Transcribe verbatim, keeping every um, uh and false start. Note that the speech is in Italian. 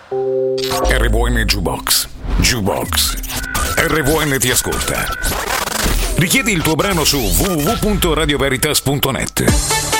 R V N Jukebox. Jukebox. R V N ti ascolta. Richiedi il tuo brano su w w w punto radio veritas punto net.